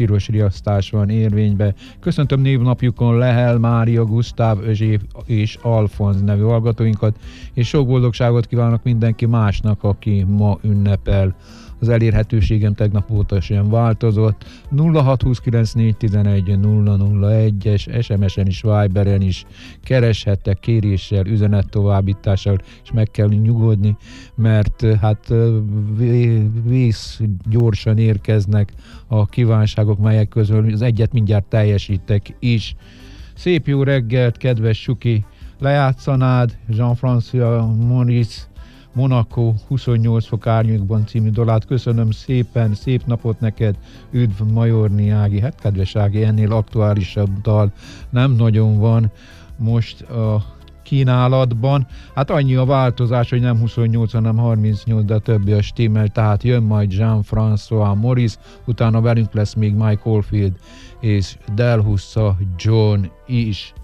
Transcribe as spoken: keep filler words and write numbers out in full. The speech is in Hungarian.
piros riasztás van érvénybe. Köszöntöm névnapjukon Lehel, Mária, Gusztáv, Özséf és Alfonz nevű hallgatóinkat, és sok boldogságot kívánok mindenki másnak, aki ma ünnepel. Az elérhetőségem tegnap óta sem változott. nulla hat huszonkilenc tizenegy nulla nulla egyes es em es-en is, Viberen is kereshettek kéréssel, üzenet továbbítással, és meg kell nyugodni, mert hát vész gyorsan érkeznek a kívánságok, melyek közül az egyet mindjárt teljesítek is. Szép jó reggelt, kedves Suki! Lejátszanád Jean-François Maurice Monaco huszonnyolc fok árnyékban című dalát. Köszönöm szépen, szép napot neked, üdv Majorni Ági. Hát kedves Ági, ennél aktuálisabb dal nem nagyon van most a kínálatban. Hát annyi a változás, hogy nem huszonnyolc, hanem harmincnyolc, de a többi a stimmel, tehát jön majd Jean-François Maurice, utána velünk lesz még Mike Oldfield és Del Hussa John is.